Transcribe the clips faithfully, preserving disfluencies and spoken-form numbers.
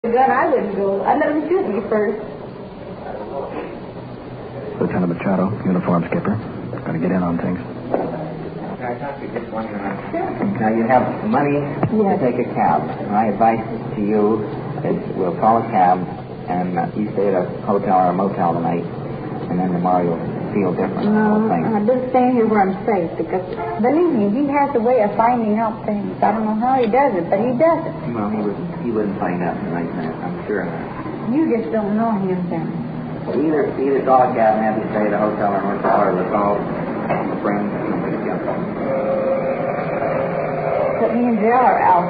gun, I wouldn't go. I'd let him shoot me first. Lieutenant Machado, uniform skipper. Gonna get in on things. I thought you just one minute. Now you have money Yes. to take a cab. My advice to you is we'll call a cab and uh, you stay at a hotel or a motel tonight, and then tomorrow you'll feel different. No, I just stay here where I'm safe because, believe me, he has a way of finding out things. I don't know how he does it, but he does it. Well, he wouldn't, he wouldn't find out tonight, man. I'm sure of that. You just don't know him, then. Well, either either call a cab and have you stay at a hotel or motel, or we'll call a friend and somebody to get home. Put me in jail or else.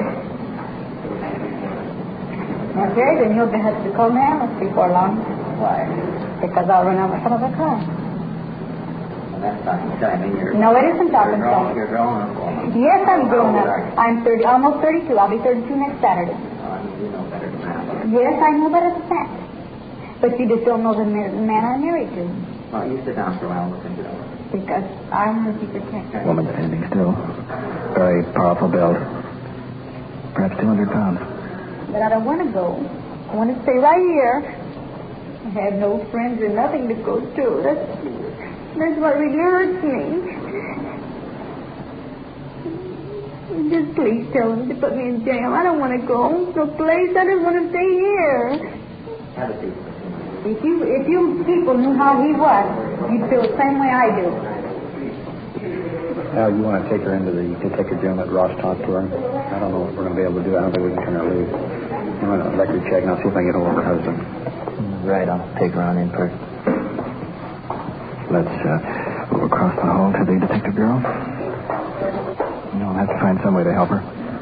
Okay, then you'll have to call an ambulance before long. Why? Because I'll run over some of the car. Well, that's not time. I mean, you're, No, it isn't you're talking grown, time. you're grown up, woman. Yes, I'm grown How up. old are you? I'm thirty, almost thirty-two. I'll be thirty-two next Saturday. Oh, you know better than that. Yes, I know better than that. But you just don't know the ma- man I'm married to. Well, you sit down for a while and we'll think it over. Because I want to be protected. Woman standing still. Very powerful build. Perhaps two hundred pounds. But I don't want to go. I want to stay right here. I have no friends or nothing to go to. That's, that's what really hurts me. Just please tell them to put me in jail. I don't want to go no place. I just want to stay here. Have a seat. If you if you people knew how he was, you'd feel the same way I do. Al, you want to take her into the detective room at Ross talk to her? I don't know what we're going to be able to do. I don't think we can turn her loose. I'm going to record check and I'll see if I can get hold of her husband. Right, I'll take her on in person. Let's uh, move across the hall to the detective bureau. You know, I'll have to find some way to help her.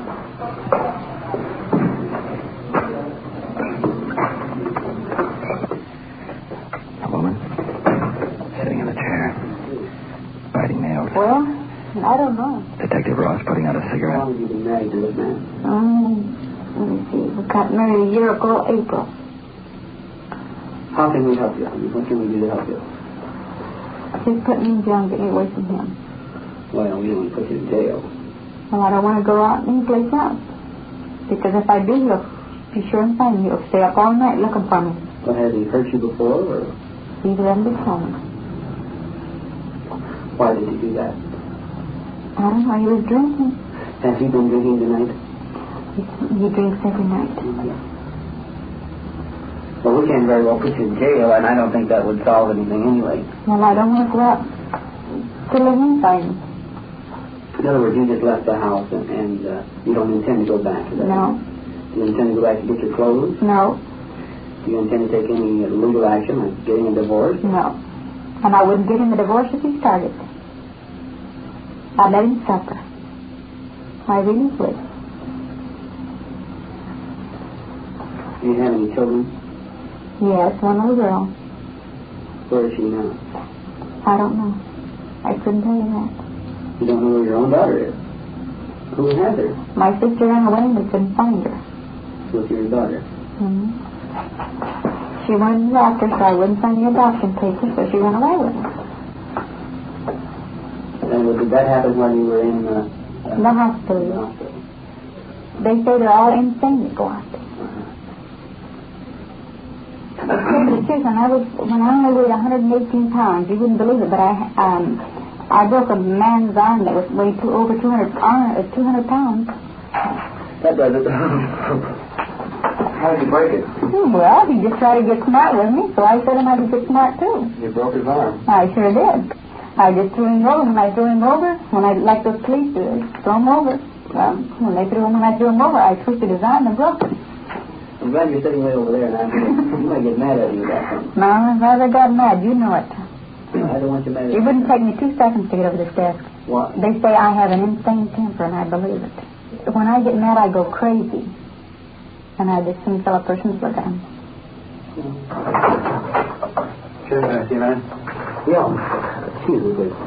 A woman sitting in a chair, biting nails. Well, I don't know. Detective Ross putting out a How cigarette. long have you been married to this man? Um, let me see. We got married a year ago, April. How can we help you? I mean, what can we do to help you? Just put me in jail and get me away from him. Well, we don't want to put you in jail. Well, I don't want to go out anyplace else. Because if I do, he'll be sure and find me. He'll stay up all night looking for me. But has he hurt you before, or He's never been told me. why did he do that? I don't know. He was drinking. Has he been drinking tonight? He, he drinks every night. Well, we can't very well put you in jail, and I don't think that would solve anything anyway. Well, I don't want to go out till he finds me. In other words, you just left the house, and, and uh, you don't intend to go back to that? No. Do you intend to go back to get your clothes? No. Do you intend to take any legal action, like getting a divorce? No. And I wouldn't give him a divorce if he started. I'd let him suffer. I really would. Do you have any children? Yes, one little girl. Where is she now? I don't know. I couldn't tell you that. You don't know where your own daughter is? Who has her? My sister ran away and we couldn't find her. With your daughter? Mm-hmm. She wanted a doctor, so I wouldn't sign the adoption papers, so she ran away with her. And did that happen when you were in uh, uh, The hospital. the hospital? They say they're all insane that go out there. To tell you the truth, when I was when I only weighed one hundred eighteen pounds, you wouldn't believe it, but I um I broke a man's arm that was weighed two, over two hundred uh, two hundred pounds. That does it. How did you break it? Well, he just tried to get smart with me, so I said him I could get smart too. You broke his arm. I sure did. I just threw him over. When I threw him over, when I like those police do, they throw him over. Well, when they threw him, when I threw him over, I twisted his arm and broke it. I'm glad you're sitting way over there, and I'm you might get mad at you about something. No, if I ever got mad, you know it. I don't want you mad at It wouldn't take me two seconds to get over this desk. What? They say I have an insane temper, and I believe it. When I get mad, I go crazy. And I just seem tell a person's look at him. Sure, I see that. Yeah. Excuse me, please.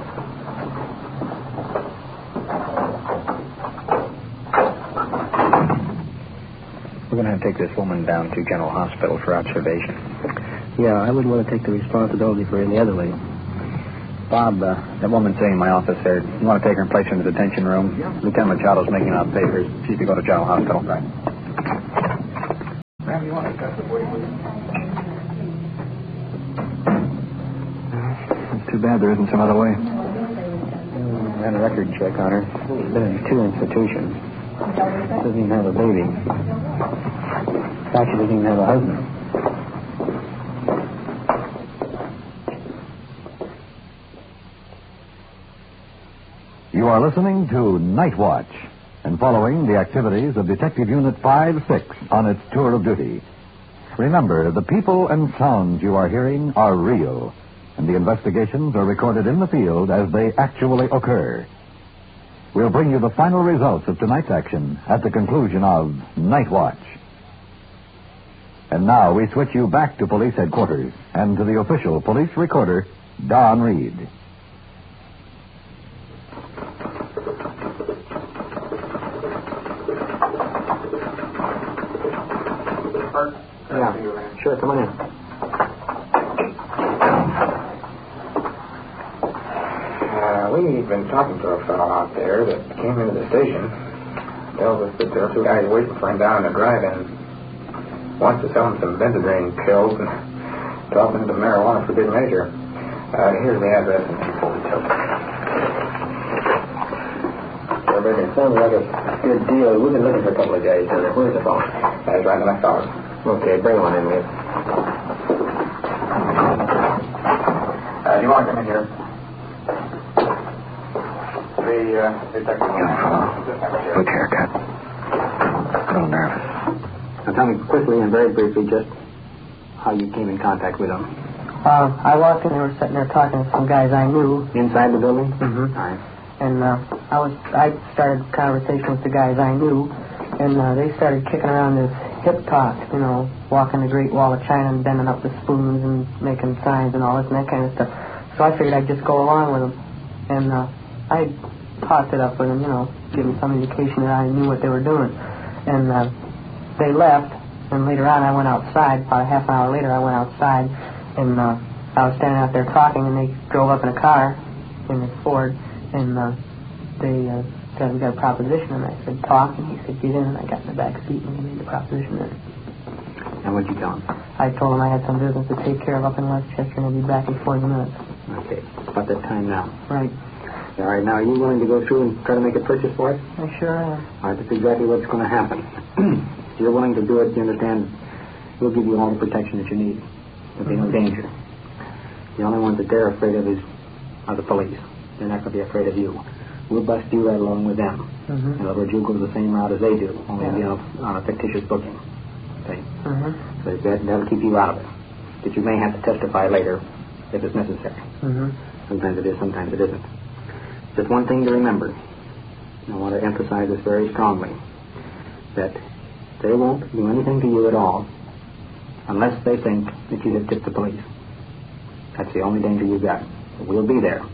We're going to have to take this woman down to General Hospital for observation. Yeah, I wouldn't want to take the responsibility for any other lady. Bob, uh, that woman sitting in my office there, you want to take her and place her in the detention room? Lieutenant Machado's making out papers. She's to go to General Hospital. Right. It's too bad there isn't some other way. I ran a record check on her. She's been in two institutions. She doesn't even have a baby. In fact, she doesn't even have a husband. You are listening to Night Watch and following the activities of Detective Unit five six on its tour of duty. Remember, the people and sounds you are hearing are real, and the investigations are recorded in the field as they actually occur. We'll bring you the final results of tonight's action at the conclusion of Night Watch. And now we switch you back to police headquarters and to the official police recorder, Don Reed. Yeah, sure, come on in. Uh, we've been talking to a fellow out there that came into the station. Tells us that there are two guys waiting for him down in the drive-in. Wants to sell him some benzodrine pills and talking to marijuana for good measure. Uh, here's the address and info. Everybody, it sounds like a good deal. We've been looking for a couple of guys down there. Where's the phone? That's right in my fellow. Okay, bring one in, Miss. Uh, you want to come in here? The, uh, detective. Quick haircut. A little nervous. Now tell me quickly and very briefly just how you came in contact with them. Uh, I walked in, they were sitting there talking to some guys I knew. Inside the building? Mm-hmm. All right. And uh, I was, I started a conversation with the guys I knew, and uh, they started kicking around this hip talk, you know, walking the Great Wall of China and bending up the spoons and making signs and all this and that kind of stuff. So I figured I'd just go along with them. And uh, I talked it up with them, you know, give them some indication that I knew what they were doing. And uh, they left, and later on I went outside. About a half an hour later I went outside, and uh, I was standing out there talking, and they drove up in a car, in a Ford, and uh, they uh, said, we got a proposition, and I said, talk, and he said, get in, and I got in the back seat, and he made the proposition then. And what'd you tell him? I told him I had some business to take care of up in Westchester, and I'd be back in forty minutes. Okay, it's about that time now. Right. All right, now are you willing to go through and try to make a purchase for it? I sure am. All right, that's exactly what's going to happen. If you're willing to do it, you understand, we'll give you all the protection that you need. There'll be no danger. The only ones that they're afraid of is are the police. They're not going to be afraid of you. We'll bust you right along with them. Mm-hmm. In other words, you'll go the same route as they do, only Yeah. you know, on a fictitious booking. Okay? Mm-hmm. So that, that'll keep you out of it. But you may have to testify later if it's necessary. Mm-hmm. Sometimes it is, sometimes it isn't. Just one thing to remember. I want to emphasize this very strongly. That they won't do anything to you at all unless they think that you have tipped the police. That's the only danger you've got. We'll be there.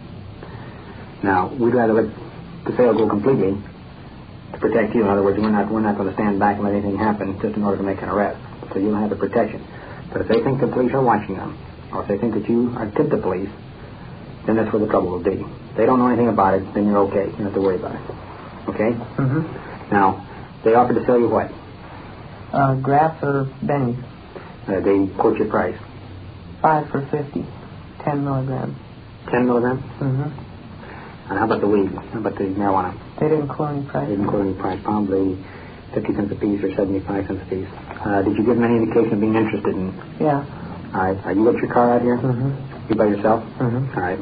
Now, we'd rather let the sale go completely to protect you. In other words, we're not we're not going to stand back and let anything happen just in order to make an arrest. So you'll have the protection. But if they think the police are watching them, or if they think that you are tipped the police, then that's where the trouble will be. If they don't know anything about it, then you're okay. You don't have to worry about it. Okay? Mm-hmm. Now, they offered to sell you what? Uh, Graff or Benny? Uh, they quote your price. Five for fifty. Ten milligrams. Ten milligrams? Mm-hmm. And how about the weed? How about the marijuana? They didn't quote any price. They didn't quote any price. Probably fifty cents a piece or seventy-five cents a piece. Uh, did you give them any indication of being interested in? Yeah. All right. Uh, you got your car out here? Mm-hmm. You by yourself? Mm-hmm. All right.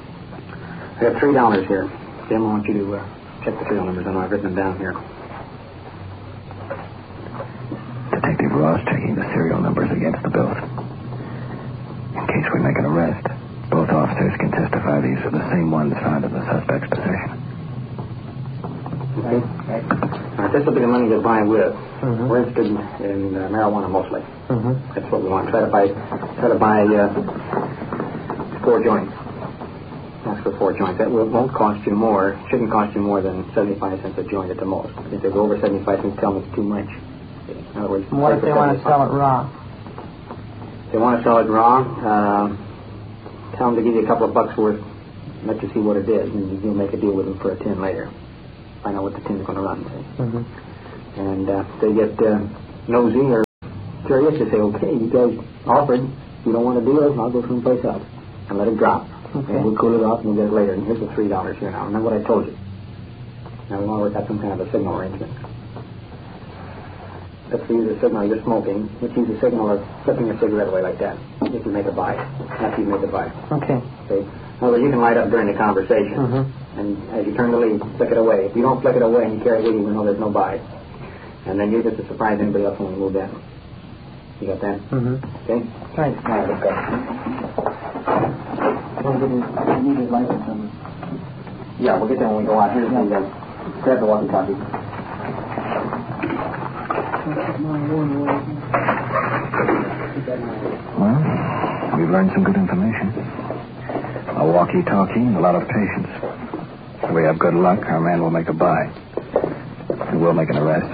I got three dollars here. Jim, I want you to uh, check the serial numbers. I know I've written them down here. Detective Ross checking the serial numbers against the bills. In case we make an arrest, both officers can testify these are the same ones found in the suspect's possession. Okay. Right. All right, this will be the money to buy with. Mm-hmm. We're interested in, in uh, marijuana mostly. Mm-hmm. That's what we want. Try to buy, try to buy uh, four joints. Ask for four joints. That will, won't cost you more. Shouldn't cost you more than seventy-five cents a joint at the most. If they go over seventy-five cents, tell them it's too much. In other words, What if they want to sell it raw? If they want to sell it raw, uh, tell them to give you a couple of bucks worth, let you see what it is, and you'll make a deal with them for a tin later. Find out what the tin's going to run, say. Mm-hmm. And uh, if they get uh, nosy or curious to say, okay, you guys offered, you don't want to do it, I'll go someplace else. And let it drop. Okay. And we'll cool it off and we'll get it later. And here's the three dollars here now. Remember what I told you. Now we want to work out some kind of a signal arrangement. Let's use a signal you're smoking. Let's use a signal of flipping your cigarette away like that. If you make a buy. After you make a buy. Okay. Okay. In other words, you can light up during the conversation. Mm-hmm. And as you turn the lead, flick it away. If you don't flick it away and you carry it with you, we know there's no buy. And then you're just to surprise anybody else when we move in. You got that? Mm-hmm. Okay? Right. All right, let's go. You need his license. And... Yeah, we'll get there when we go out. Here's the uh, grab the walkie-talkie. Well, we've learned some good information. A walkie-talkie and a lot of patience. If we have good luck, our man will make a buy. And we'll make an arrest.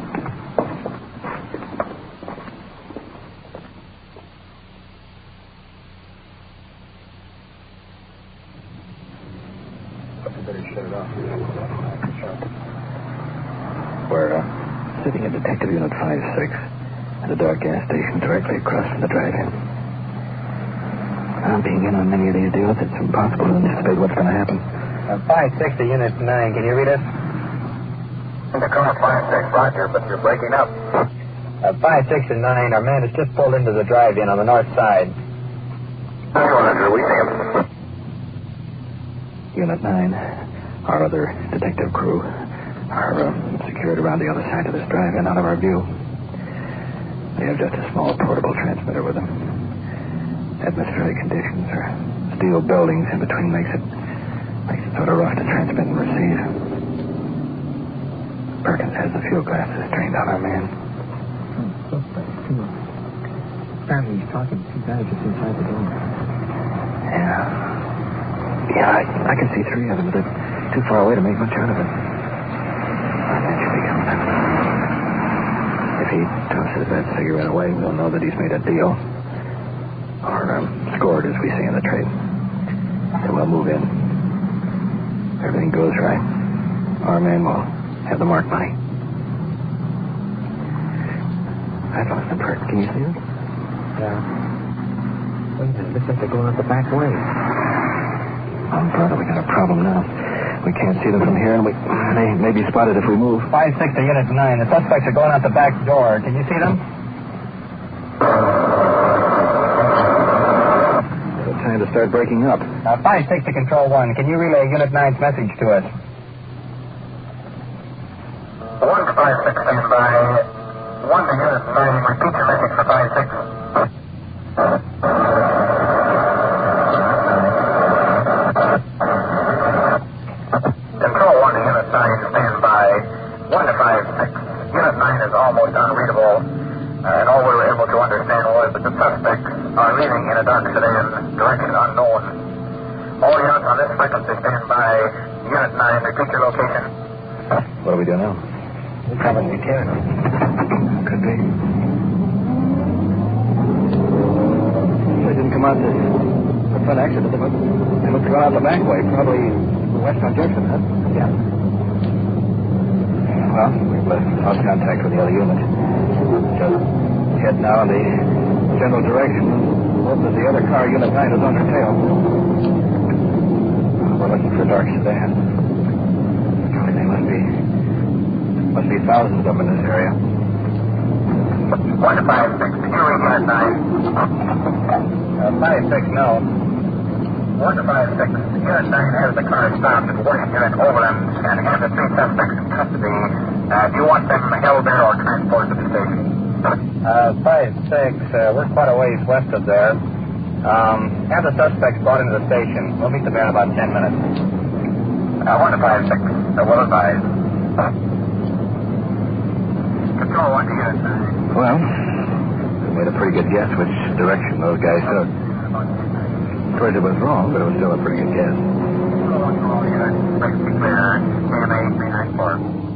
We're uh, sitting at Detective Unit five six at a dark gas station directly across from the drive-in. Now, being in on many of these deals, it's impossible to anticipate what's going to happen. Uh, five six to Unit nine, can you read us? In the car, five six, Roger, but you're breaking up. Uh, five six and nine, our man has just pulled into the drive-in on the north side. Roger, we see him. Unit nine, our other detective crew, are uh, secured around the other side of this drive-in out of our view. They have just a small portable transmitter with them. Atmospheric conditions or steel buildings in between makes it makes it sort of rough to transmit and receive. Perkins has the field glasses trained on our man. Apparently he's talking to two guys just inside the door. Yeah. Yeah, I, I can see three of them, but they're too far away to make much out of it. Our man should be coming up. If he tosses that cigarette away, we'll know that he's made a deal. Or um, scored, as we say in the trade. Then we'll move in. If everything goes right, our man will have the marked money. I've lost the perk. Can you see him? Yeah. Wait a minute. Looks like they're going out the back way. Oh, brother, we got a problem now. We can't see them from here, and we may, may be spotted if we move. five six to Unit nine, the suspects are going out the back door. Can you see them? It's time to start breaking up. Uh, five six to Control one, can you relay Unit nine's message to us? one to five six, stand by. one to Unit nine, repeat your message for five six. Control one to Unit nine, stand by. one to five six. Unit nine is almost unreadable, uh, and all we were able to understand was that the suspects are leaving in a dark sedan, direction unknown. All units on this frequency stand by. Unit nine, repeat your location. What do we do now? We probably can. Could be. They didn't come out this the front exit. They must, they must have gone out the back way, probably west on Jefferson, huh? Yeah. Well, we've lost contact with the other unit. Just head now in the general direction. Hope that the other car, Unit nine, is on her tail. We're looking for a dark sedan. Golly, they must be... must be thousands of them in this area. one to five six, can you read Unit nine? Uh, five six, no. one to five six, Unit nine has the car stopped at West Unit Overland and has the three suspects in custody. Uh, do you want them held there or transported to the station? Uh, five six, uh, we're quite a ways west of there. Um, have the suspects brought into the station. We'll meet them there in about ten minutes. Uh, one to five six, uh, well advised. Control one to Unit nine. Well, we made a pretty good guess which direction those guys took. Of course, it was wrong, but it was still a pretty good guess. Control one to all units. Please be clear. K M A three nine four.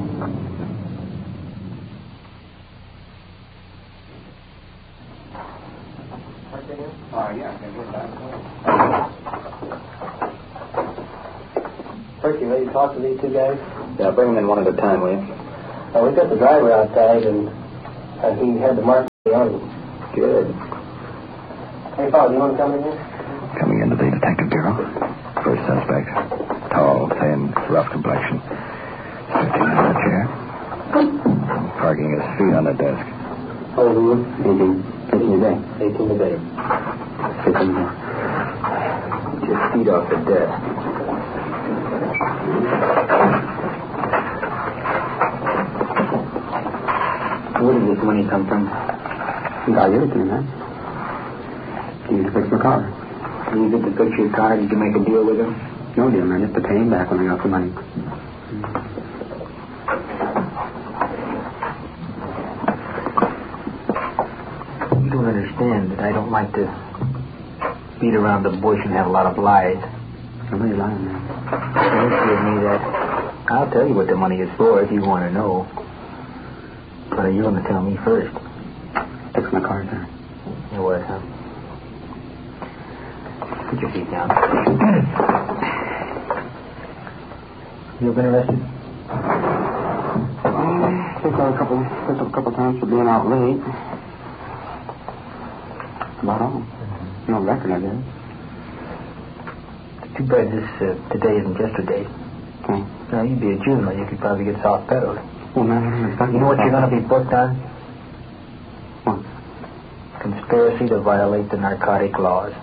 Percy, ready to talk to these two guys? Yeah, bring them in one at a time, will you? Uh, we got the driver outside, and uh, he had the mark are you? Good. Hey, Paul, do you want to come in here? Coming into the detective bureau. First suspect. Tall, thin, rough complexion. Sitting in a chair. Parking his feet on the desk. How old are you? eighteen. eighteen a day. eighteen a day. Sitting here. Get your feet off the desk. Where did this money come from? I gave it to you, man. You fix my car. You used it to fix your car? Did you make a deal with him? No deal, man. Just to pay him back when I got the money. You don't understand that I don't like to beat around the bush and have a lot of lies. Somebody's lying, man. Don't give me that. I'll tell you what the money is for if you want to know. But you're going to tell me first. Fix my car, sir. It was, huh? Put your feet down. You been arrested? Um, picked up a couple, picked up a couple times for being out late. About all. Mm-hmm. No record, I guess. Too bad this uh, today isn't yesterday. Okay. Now, you'd be a juvenile. You could probably get soft pedaled. Well, man, I'm You know what you're going to be booked on? What? Conspiracy to violate the narcotic laws.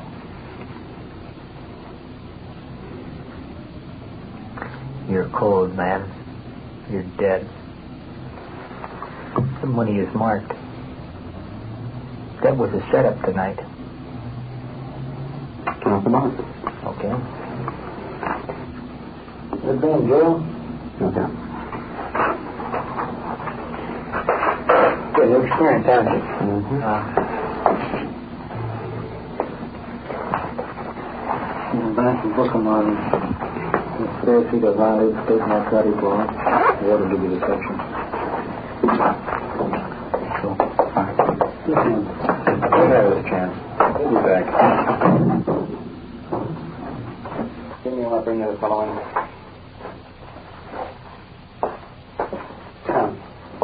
You're cold, man. You're dead. The money is marked. That was a setup tonight. Turn off the box. Okay. Good thing, Joe. No doubt. Good experience, haven't you? Mm-hmm. Uh, I'm back to book them on conspiracy to violate state narcotic law. I ought to give you the section. So, fine. Listen, we'll have this chance. We'll be back. Give me a I'll bring the fellow in. Come.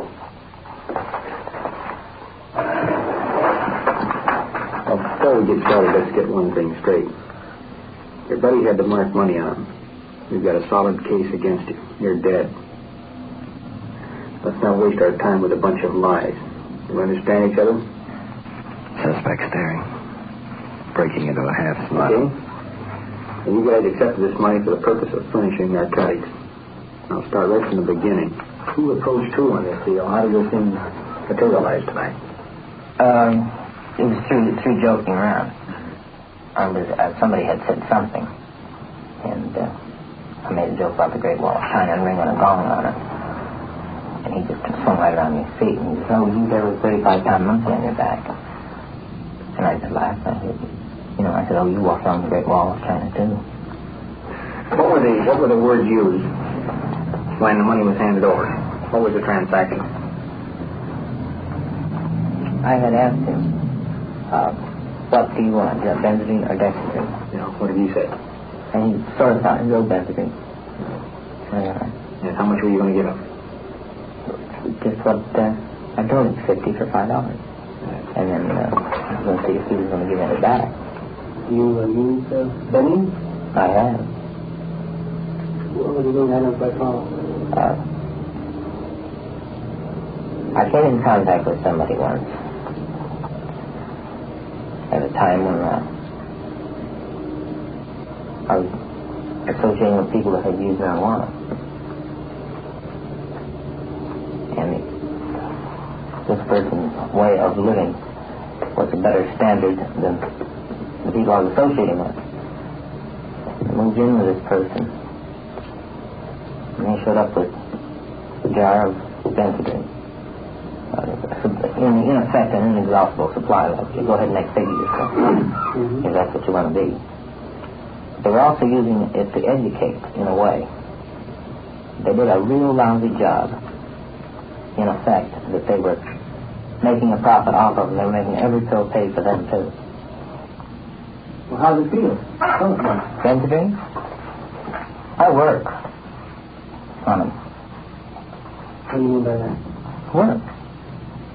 Well, before we get started, let's get one thing straight. Your buddy had the marked money on him. We've got a solid case against you. You're dead. Let's not waste our time with a bunch of lies. Do we understand each other? Suspect staring. Breaking into a half smile. Okay. And you guys accepted this money for the purpose of furnishing narcotics. I'll start right from the beginning. Who approached who on this deal? How did this thing materialize tonight? Um, it was through, through joking around. I was, uh, somebody had said something, and uh, I made a joke about the Great Wall of China and ring on a gong on it. And he just swung right around his feet, and he said, "Oh, you there with thirty-five pound monkey on your back." And I just laughed. I said, you know, I said, "Oh, you walked on the Great Wall of China, too." What were the, what were the words used when the money was handed over? What was the transaction? I had asked him, uh, what do you want, uh, benzodrine or dexedrine? You know, what did he say? And he sort of thought, go benzodrine. Uh, And how much were you going to give him? just what, uh, I told him, fifty for five dollars. And then, uh, I was going to see if he was going to give it back. You uh, used uh, Benny? I have. What was he doing that by phone? Uh, I came in contact with somebody once. At a time when uh, I was associating with people that had used marijuana. And it, this person's way of living was a better standard than the people I was associating with. I moved in with this person, and they showed up with a jar of benzodrine. Uh, in, in effect, an inexhaustible supply. Like, you go ahead and make figure yourself, mm-hmm. if that's what you want to be. They were also using it to educate, in a way. They did a real lousy job, in effect, that they were making a profit off of, and they were making every pill pay for them, too. Well, how does it feel? Benzodrine? I work on them. What do you mean by that? Work.